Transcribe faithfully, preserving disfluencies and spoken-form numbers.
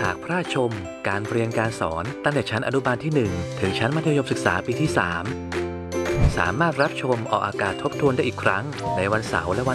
ากพระราชชมการเรียนการสอนตั้งแต่ชั้นอนุบาลที่หนึ่งถึงชั้นมัธยมศึกษาปีที่สามสามารถรับชมออกอากาศทบทวนได้อีกครั้งในวันเสาร์และวัน